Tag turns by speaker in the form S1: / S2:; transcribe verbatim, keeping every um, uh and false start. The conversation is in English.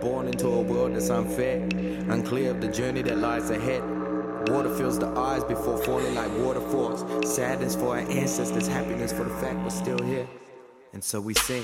S1: born into a world that's unfair, unclear of the journey that lies ahead. Water fills the eyes before falling like waterfalls. Sadness for our ancestors, happiness for the fact we're still here. And so we sing.